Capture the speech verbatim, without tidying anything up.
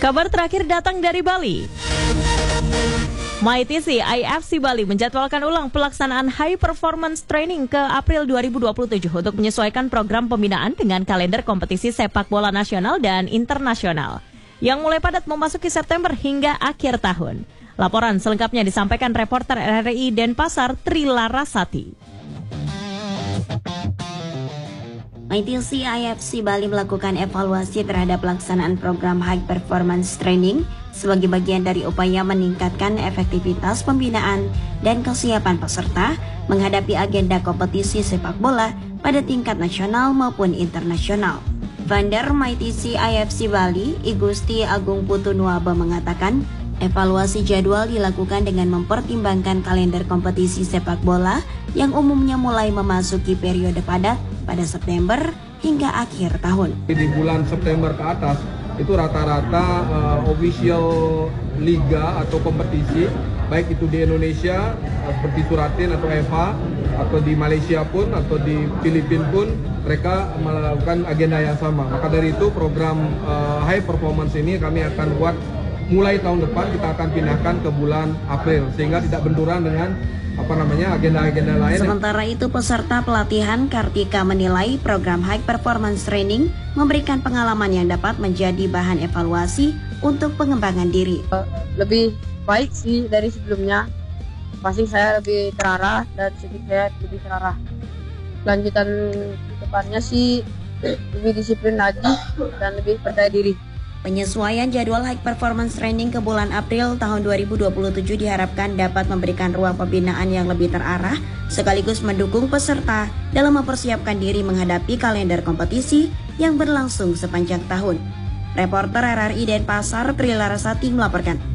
Kabar terakhir datang dari Bali. MyTC I F C Bali menjadwalkan ulang pelaksanaan High Performance Training ke April dua ribu dua puluh tujuh untuk menyesuaikan program pembinaan dengan kalender kompetisi sepak bola nasional dan internasional yang mulai padat memasuki September hingga akhir tahun. Laporan selengkapnya disampaikan reporter R R I Denpasar Tri Larasati. MyTC I F C Bali melakukan evaluasi terhadap pelaksanaan program High Performance Training sebagai bagian dari upaya meningkatkan efektivitas pembinaan dan kesiapan peserta menghadapi agenda kompetisi sepak bola pada tingkat nasional maupun internasional. Founder MyTC I F C Bali, Igusti Agung Putunuaba mengatakan, evaluasi jadwal dilakukan dengan mempertimbangkan kalender kompetisi sepak bola yang umumnya mulai memasuki periode padat pada September hingga akhir tahun. Di bulan September ke atas, itu rata-rata uh, official liga atau kompetisi, baik itu di Indonesia, seperti Suratin atau Eva, atau di Malaysia pun, atau di Filipina pun, mereka melakukan agenda yang sama. Maka dari itu program uh, High Performance ini kami akan buat mulai tahun depan, kita akan pindahkan ke bulan April, sehingga tidak benturan dengan apa namanya agenda-agenda lain. Sementara itu peserta pelatihan Kartika menilai program High Performance Training memberikan pengalaman yang dapat menjadi bahan evaluasi untuk pengembangan diri. Lebih baik sih dari sebelumnya, pasti saya lebih terarah dan sedikit saya lebih terarah. Lanjutan depannya sih lebih disiplin lagi dan lebih percaya diri. Penyesuaian jadwal High Performance Training ke bulan April tahun dua ribu dua puluh tujuh diharapkan dapat memberikan ruang pembinaan yang lebih terarah, sekaligus mendukung peserta dalam mempersiapkan diri menghadapi kalender kompetisi yang berlangsung sepanjang tahun. Reporter R R I Denpasar Tri Larasati melaporkan.